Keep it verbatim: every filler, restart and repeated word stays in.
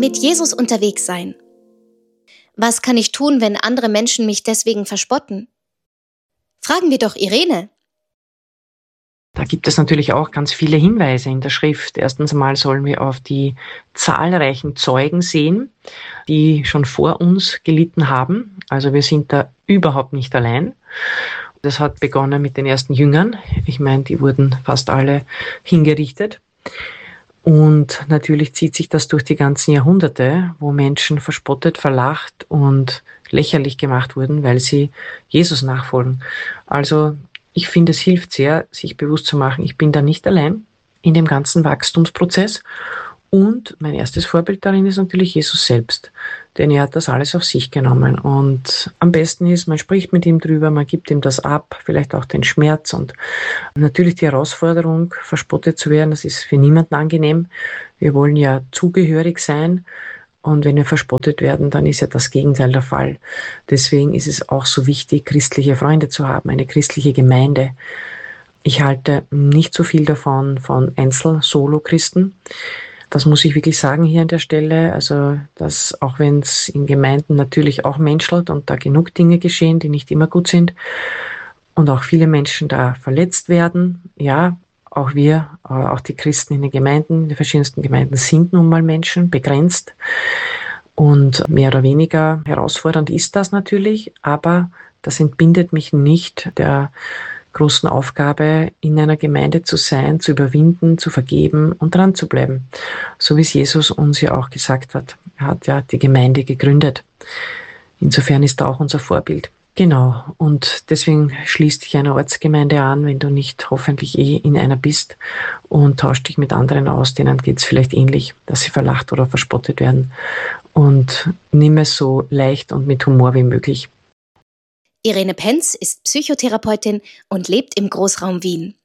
Mit Jesus unterwegs sein. Was kann ich tun, wenn andere Menschen mich deswegen verspotten? Fragen wir doch Irene. Da gibt es natürlich auch ganz viele Hinweise in der Schrift. Erstens einmal sollen wir auf die zahlreichen Zeugen sehen, die schon vor uns gelitten haben. Also wir sind da überhaupt nicht allein. Das hat begonnen mit den ersten Jüngern. Ich meine, die wurden fast alle hingerichtet. Und natürlich zieht sich das durch die ganzen Jahrhunderte, wo Menschen verspottet, verlacht und lächerlich gemacht wurden, weil sie Jesus nachfolgen. Also ich finde, es hilft sehr, sich bewusst zu machen, ich bin da nicht allein in dem ganzen Wachstumsprozess. Und mein erstes Vorbild darin ist natürlich Jesus selbst, denn er hat das alles auf sich genommen. Und am besten ist, man spricht mit ihm drüber, man gibt ihm das ab, vielleicht auch den Schmerz und natürlich die Herausforderung, verspottet zu werden, das ist für niemanden angenehm. Wir wollen ja zugehörig sein. Und wenn wir verspottet werden, dann ist ja das Gegenteil der Fall. Deswegen ist es auch so wichtig, christliche Freunde zu haben, eine christliche Gemeinde. Ich halte nicht so viel davon von Einzel-Solo-Christen. Das muss ich wirklich sagen hier an der Stelle. Also, dass auch wenn es in Gemeinden natürlich auch menschelt und da genug Dinge geschehen, die nicht immer gut sind und auch viele Menschen da verletzt werden, ja, auch wir, auch die Christen in den Gemeinden, in den verschiedensten Gemeinden sind nun mal Menschen, begrenzt. Und mehr oder weniger herausfordernd ist das natürlich, aber das entbindet mich nicht der großen Aufgabe, in einer Gemeinde zu sein, zu überwinden, zu vergeben und dran zu bleiben. So wie es Jesus uns ja auch gesagt hat. Er hat ja die Gemeinde gegründet. Insofern ist er auch unser Vorbild. Genau, und deswegen schließ dich einer Ortsgemeinde an, wenn du nicht hoffentlich eh in einer bist, und tausch dich mit anderen aus, denen geht es vielleicht ähnlich, dass sie verlacht oder verspottet werden, und nimm es so leicht und mit Humor wie möglich. Irene Penz ist Psychotherapeutin und lebt im Großraum Wien.